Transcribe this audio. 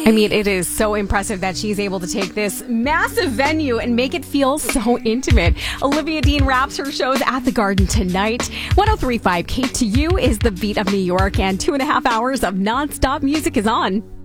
I mean, it is so impressive that she's able to take this massive venue and make it feel so intimate. Olivia Dean wraps her shows at the Garden tonight. 103.5 KTU is the beat of New York, and 2.5 hours of nonstop music is on.